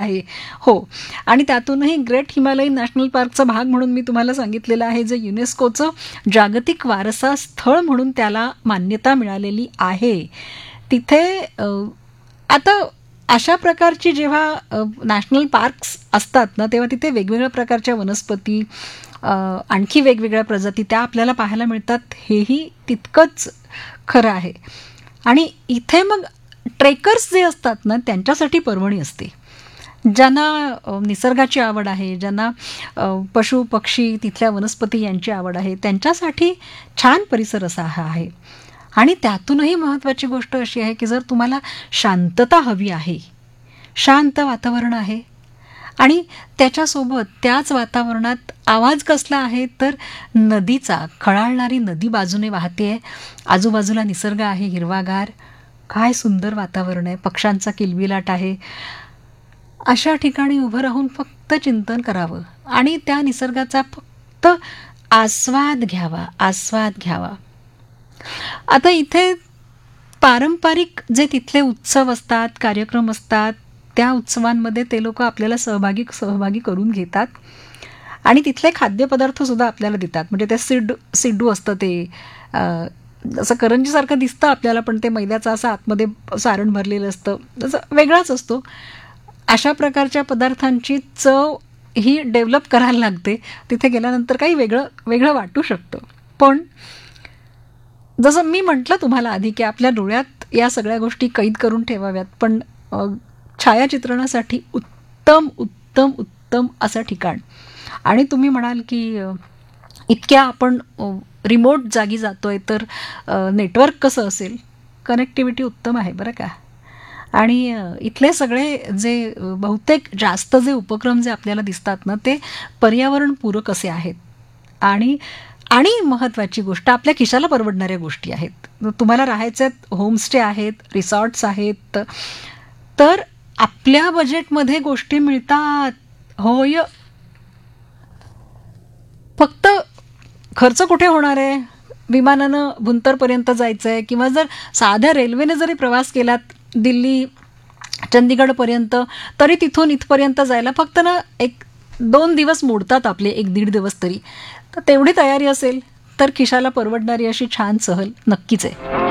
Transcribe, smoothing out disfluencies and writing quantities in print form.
आहे. हो, आणि त्यातूनही ग्रेट हिमालयन नॅशनल पार्कचा भाग म्हणून मी तुम्हाला सांगितलेलं आहे, जे युनेस्कोचं जागतिक वारसा स्थळ म्हणून त्याला मान्यता मिळालेली आहे. तिथे आता अशा प्रकारची जेव्हा नॅशनल पार्क्स असतात ना, तेव्हा तिथे वेगवेगळ्या प्रकारच्या वनस्पती, आणखी वेगवेगळ्या प्रजाती त्या आपल्याला पाहायला मिळतात, हेही तितकंच खरं आहे. आणि इथे मग ट्रेकर्स जे असतात ना, त्यांच्यासाठी पर्वणी असते. ज्यांना निसर्गाची आवड आहे, ज्यांना पशु पक्षी तिथल्या वनस्पती यांची आवड आहे, त्यांच्यासाठी छान परिसर असा हा आहे. आणि त्यातूनही महत्त्वाची गोष्ट अशी आहे की जर तुम्हाला शांतता हवी आहे, शांत वातावरण आहे, आणि त्याच्यासोबत त्याच वातावरणात आवाज कसला आहे तर नदीचा, खळाळणारी नदी बाजूने वाहते आहे, आजूबाजूला निसर्ग आहे हिरवागार, काय सुंदर वातावरण आहे, पक्ष्यांचा किलबिलाट आहे. अशा ठिकाणी उभं राहून फक्त चिंतन करावं आणि त्या निसर्गाचा फक्त आस्वाद घ्यावा, आस्वाद घ्यावा. आता इथे पारंपरिक जे तिथले उत्सव असतात, कार्यक्रम असतात, त्या उत्सवांमध्ये ते लोक आपल्याला सहभागी करून घेतात आणि तिथले खाद्यपदार्थसुद्धा आपल्याला देतात. म्हणजे ते सिड्डू असतं, ते असं करंजीसारखं दिसतं आपल्याला, पण ते मैद्याचं असं आतमध्ये सारण भरलेलं असतं, असं वेगळाच असतो. अशा प्रकारच्या पदार्थांची चव ही डेव्हलप करायला लागते. तिथे गेल्यानंतर काही वेगळं वाटू शकतं. पण जसं मी म्हटलं तुम्हाला आधी की आपल्या डोळ्यात या सगळ्या गोष्टी कैद करून ठेवाव्यात, पण छायाचित्रणासाठी उत्तम उत्तम उत्तम असं ठिकाण. आणि तुम्ही म्हणाल की इतक्या आपण रिमोट जागी जातोय तर नेटवर्क कसं असेल? कनेक्टिव्हिटी उत्तम आहे बरं का. आणि इथले सगळे जे बहुतेक जास्त जे उपक्रम जे आपल्याला दिसतात ना, ते पर्यावरणपूरक असे आहेत. आणि महत्त्वाची गोष्ट, आपल्या खिशाला परवडणाऱ्या गोष्टी आहेत. तुम्हाला राहायच्यात, होमस्टे आहेत, रिसॉर्ट्स आहेत, तर आपल्या बजेटमध्ये गोष्टी मिळतात. होय, फक्त खर्च कुठे होणार आहे? विमानानं भुंतरपर्यंत जायचं आहे, किंवा जर साध्या रेल्वेने जरी प्रवास केलात दिल्ली चंदीगडपर्यंत, तरी तिथून इथपर्यंत जायला फक्त ना 1-2 दिवस मोडतात आपले, 1-1.5 दिवस तरी. तर तेवढी तयारी असेल तर खिशाला परवडणारी अशी छान सहल नक्कीच आहे.